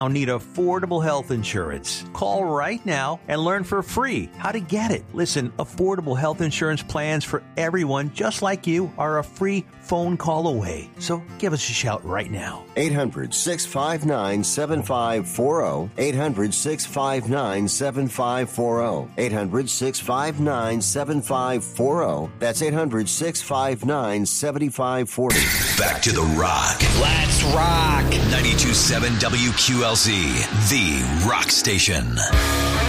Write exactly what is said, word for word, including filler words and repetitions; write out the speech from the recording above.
need affordable health insurance. Call right now and learn for free how to get it. Listen, affordable health insurance plans for everyone just like you are a free phone call away. So give us a shout right now. eight hundred, six five nine, seven five four zero. eight hundred, six five nine, seven five four zero. eight hundred, six five nine, seven five four zero. That's eight hundred, six five nine, seven five four zero. Back to the Rock. Let's rock. ninety-two point seven W Q L Z, the rock station.